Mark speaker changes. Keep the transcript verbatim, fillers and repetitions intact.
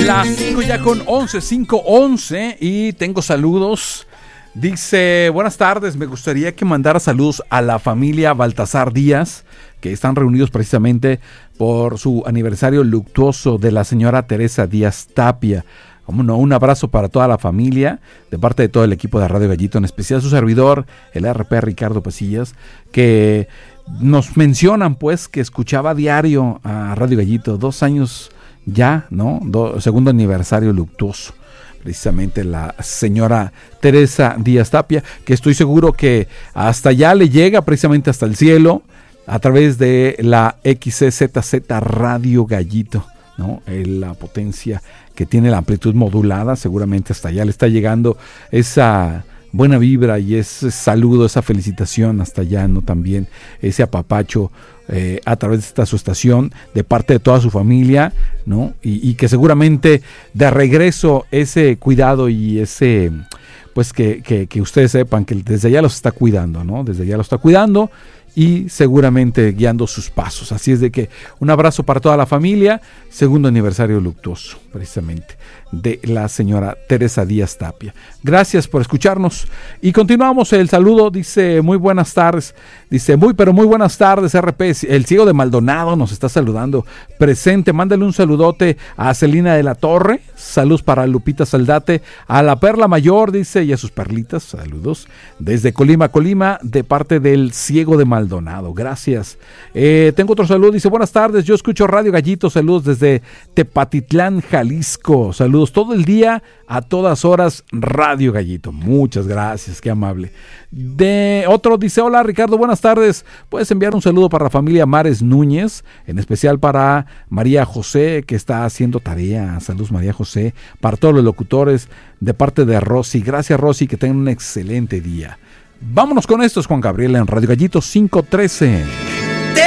Speaker 1: Las cinco ya con once, cinco once, y tengo saludos. Dice, buenas tardes, me gustaría que mandara saludos a la familia Baltasar Díaz, que están reunidos precisamente por su aniversario luctuoso de la señora Teresa Díaz Tapia. Como no, un abrazo para toda la familia, de parte de todo el equipo de Radio Gallito, en especial su servidor, el R P Ricardo Pasillas, que nos mencionan pues que escuchaba diario a Radio Gallito, dos años ya, ¿no? Do, segundo aniversario luctuoso. Precisamente la señora Teresa Díaz Tapia, que estoy seguro que hasta allá le llega, precisamente hasta el cielo, a través de la X C Z Z Radio Gallito, ¿no? La potencia que tiene la amplitud modulada, seguramente hasta allá le está llegando esa buena vibra y ese saludo, esa felicitación hasta allá, ¿no? También ese apapacho eh, a través de esta su estación, de parte de toda su familia, ¿no? Y, y que seguramente de regreso ese cuidado y ese, pues que, que, que ustedes sepan que desde allá los está cuidando, ¿no? Desde allá los está cuidando y seguramente guiando sus pasos. Así es de que un abrazo para toda la familia, segundo aniversario luctuoso, precisamente, de la señora Teresa Díaz Tapia. Gracias por escucharnos y continuamos el saludo. Dice, muy buenas tardes, dice, muy pero muy buenas tardes R P, el ciego de Maldonado nos está saludando, presente, mándale un saludote a Celina de la Torre, saludos para Lupita Saldate, a la Perla Mayor, dice, y a sus perlitas, saludos, desde Colima, Colima, de parte del ciego de Maldonado, gracias. Eh, tengo otro saludo, dice, buenas tardes, yo escucho Radio Gallito, saludos desde Tepatitlán, Jalisco, saludos todo el día, a todas horas, Radio Gallito. Muchas gracias, qué amable. De otro dice, hola Ricardo, buenas tardes. Puedes enviar un saludo para la familia Mares Núñez, en especial para María José, que está haciendo tarea. Saludos María José, para todos los locutores, de parte de Rosy. Gracias Rosy, que tengan un excelente día. Vámonos con esto, es Juan Gabriel en Radio Gallito cinco trece.